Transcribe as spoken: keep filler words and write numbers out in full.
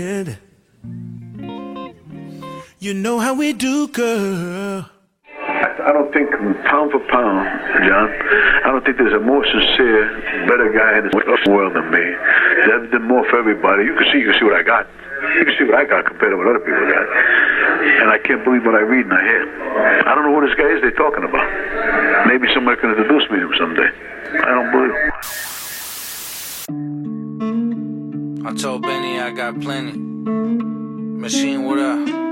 You know how we do, girl. I don't think pound for pound, John, I don't think there's a more sincere, better guy in this world than me. They've done more for everybody. You can see, you can see what I got. You can see what I got compared to what other people got. And I can't believe what I read and I hear. I don't know who this guy is they're talking about. Maybe somebody can introduce me to him someday. I don't believe it. I told Benny I got plenty. Machine, what up?